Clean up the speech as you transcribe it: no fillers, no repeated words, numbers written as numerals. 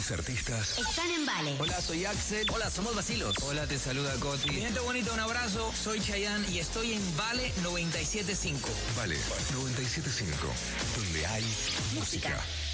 grandes artistas están en Vale. Hola, soy Axel. Hola, somos Bacilos. Hola, te saluda Coti. Mi gente bonita, un abrazo. Soy Chayanne y estoy en Vale 97.5. Vale 97.5, donde hay música.